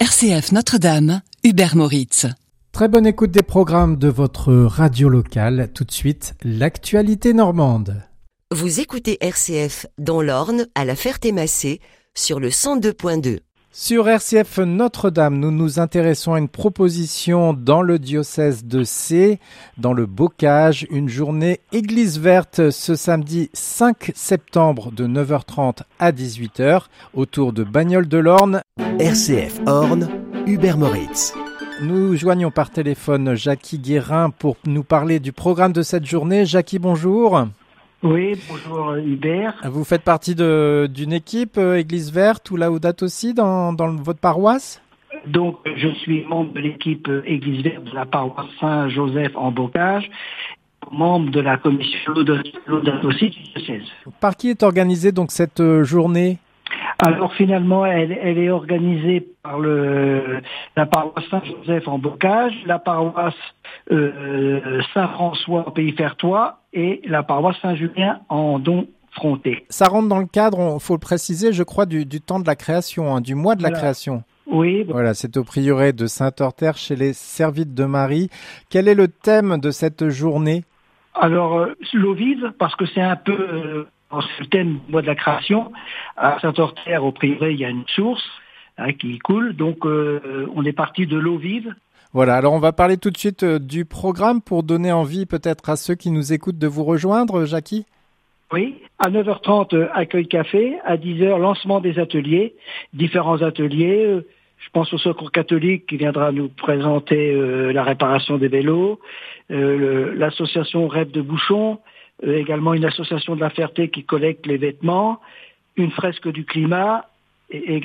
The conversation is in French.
RCF Notre-Dame, Hubert Moritz. Très bonne écoute des programmes de votre radio locale. Tout de suite, l'actualité normande. Vous écoutez RCF dans l'Orne, à la Ferté-Massé, sur le 102.2. Sur RCF Notre-Dame, nous nous intéressons à une proposition dans le diocèse de Sées, dans le Bocage, une journée Église verte ce samedi 5 septembre de 9h30 à 18h, autour de Bagnoles-de-l'Orne. RCF Orne, Hubert Moritz. Nous joignons par téléphone Jackie Guérin pour nous parler du programme de cette journée. Jackie, bonjour. Oui, bonjour Hubert. Vous faites partie d'une équipe Église Verte ou Laudato Si dans votre paroisse ? Donc, je suis membre de l'équipe Église Verte de la paroisse Saint-Joseph en Bocage, membre de la commission Laudato Si du diocèse. Par qui est organisée donc cette journée ? Alors finalement, elle est organisée par la paroisse Saint-Joseph en Bocage, la paroisse Saint-François au Pays Fertois et la paroisse Saint-Julien en Don-Fronté. Ça rentre dans le cadre, il faut le préciser, je crois, du temps de la création, du mois de la création. Oui. Voilà, c'est au prieuré de Saint-Orther chez les Servites de Marie. Quel est le thème de cette journée ? Alors, l'eau vive, parce que c'est un peu... c'est le thème du mois de la création. À Saint-Orther, au prieuré, il y a une source qui coule. Donc, on est parti de l'eau vive. Voilà, alors on va parler tout de suite du programme pour donner envie peut-être à ceux qui nous écoutent de vous rejoindre, Jackie. Oui, à 9h30, accueil café. À 10h, lancement des ateliers, différents ateliers. Je pense au Secours catholique qui viendra nous présenter la réparation des vélos, l'association Rêve de Bouchon, également une association de la Ferté qui collecte les vêtements, une fresque du climat et